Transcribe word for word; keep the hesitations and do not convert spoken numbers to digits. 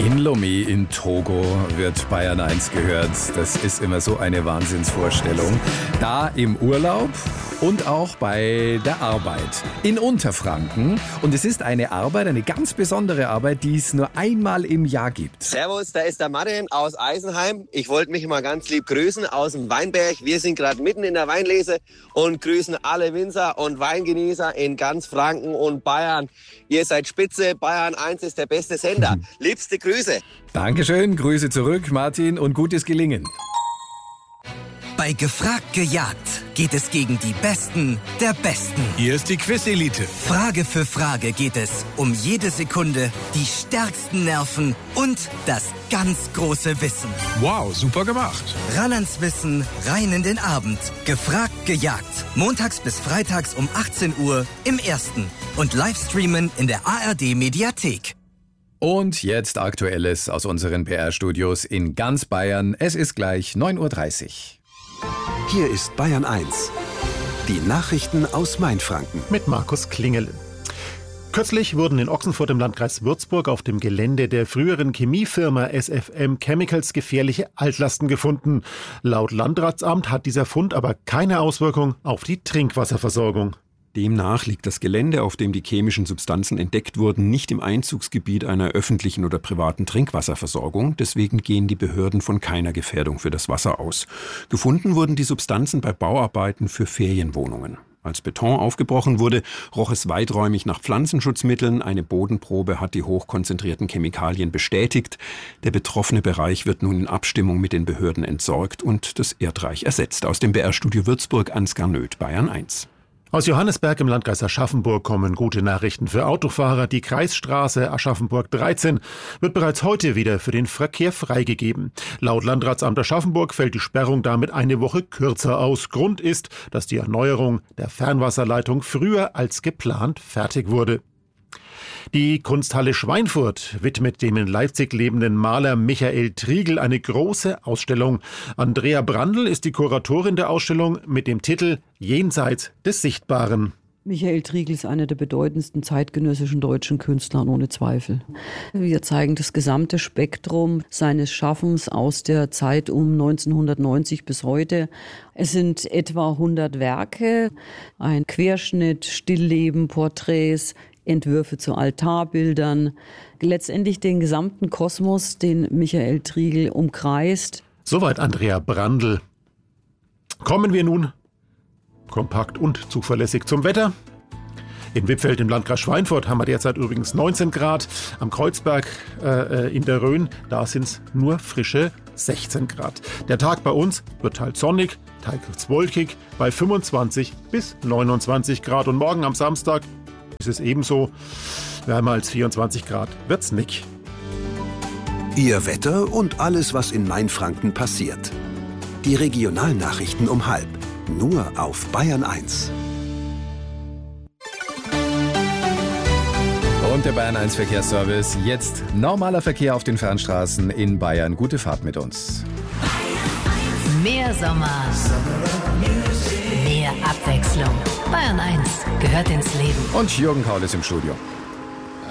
In Lomé in Togo wird Bayern eins gehört. Das ist immer so eine Wahnsinnsvorstellung. Da im Urlaub und auch bei der Arbeit in Unterfranken. Und es ist eine Arbeit, eine ganz besondere Arbeit, die es nur einmal im Jahr gibt. Servus, da ist der Martin aus Eisenheim. Ich wollte mich mal ganz lieb grüßen aus dem Weinberg. Wir sind gerade mitten in der Weinlese und grüßen alle Winzer und Weingenießer in ganz Franken und Bayern. Ihr seid spitze, Bayern eins ist der beste Sender. Liebste Grüße. Dankeschön, Grüße zurück, Martin, und gutes Gelingen. Bei Gefragt gejagt geht es gegen die Besten der Besten. Hier ist die Quiz-Elite. Frage für Frage geht es um jede Sekunde, die stärksten Nerven und das ganz große Wissen. Wow, super gemacht. Ran ans Wissen, rein in den Abend. Gefragt gejagt. Montags bis freitags um achtzehn Uhr im Ersten. Und Livestreamen in der A R D-Mediathek. Und jetzt Aktuelles aus unseren P R-Studios in ganz Bayern. Es ist gleich neun Uhr dreißig. Hier ist Bayern eins. Die Nachrichten aus Mainfranken. Mit Markus Klingele. Kürzlich wurden in Ochsenfurt im Landkreis Würzburg auf dem Gelände der früheren Chemiefirma S F M Chemicals gefährliche Altlasten gefunden. Laut Landratsamt hat dieser Fund aber keine Auswirkung auf die Trinkwasserversorgung. Demnach liegt das Gelände, auf dem die chemischen Substanzen entdeckt wurden, nicht im Einzugsgebiet einer öffentlichen oder privaten Trinkwasserversorgung. Deswegen gehen die Behörden von keiner Gefährdung für das Wasser aus. Gefunden wurden die Substanzen bei Bauarbeiten für Ferienwohnungen. Als Beton aufgebrochen wurde, roch es weiträumig nach Pflanzenschutzmitteln. Eine Bodenprobe hat die hochkonzentrierten Chemikalien bestätigt. Der betroffene Bereich wird nun in Abstimmung mit den Behörden entsorgt und das Erdreich ersetzt. Aus dem B R-Studio Würzburg, Ansgar Nöth, Bayern eins. Aus Johannesberg im Landkreis Aschaffenburg kommen gute Nachrichten für Autofahrer. Die Kreisstraße Aschaffenburg dreizehn wird bereits heute wieder für den Verkehr freigegeben. Laut Landratsamt Aschaffenburg fällt die Sperrung damit eine Woche kürzer aus. Grund ist, dass die Erneuerung der Fernwasserleitung früher als geplant fertig wurde. Die Kunsthalle Schweinfurt widmet dem in Leipzig lebenden Maler Michael Triegel eine große Ausstellung. Andrea Brandl ist die Kuratorin der Ausstellung mit dem Titel Jenseits des Sichtbaren. Michael Triegel ist einer der bedeutendsten zeitgenössischen deutschen Künstler, ohne Zweifel. Wir zeigen das gesamte Spektrum seines Schaffens aus der Zeit um neunzehnhundertneunzig bis heute. Es sind etwa hundert Werke, ein Querschnitt, Stillleben, Porträts, Entwürfe zu Altarbildern, letztendlich den gesamten Kosmos, den Michael Triegel umkreist. Soweit Andrea Brandl. Kommen wir nun kompakt und zuverlässig zum Wetter. In Wippfeld im Landkreis Schweinfurt haben wir derzeit übrigens neunzehn Grad. Am Kreuzberg äh, in der Rhön, da sind es nur frische sechzehn Grad. Der Tag bei uns wird teils sonnig, teils wolkig bei fünfundzwanzig bis neunundzwanzig Grad. Und morgen am Samstag ist es ebenso. Wärmer als vierundzwanzig Grad wird's nicht. Ihr Wetter und alles, was in Mainfranken passiert. Die Regionalnachrichten um halb. Nur auf Bayern eins. Und der Bayern eins Verkehrsservice. Jetzt normaler Verkehr auf den Fernstraßen in Bayern. Gute Fahrt mit uns. Mehr Sommer. Mehr Abwechslung. Bayern eins gehört ins Leben. Und Jürgen Kaul ist im Studio.